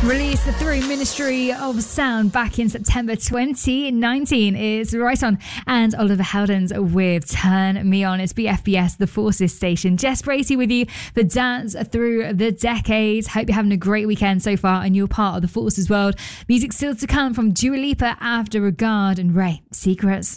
Released through Ministry of Sound back in September 2019 is Right On and Oliver Heldens with Turn Me On. It's BFBS, the Forces station. Jess Bracey with you for Dance Through the Decades. Hope you're having a great weekend so far and you're part of the Forces world. Music still to come from Dua Lipa, After Regard, and Ray, Secrets.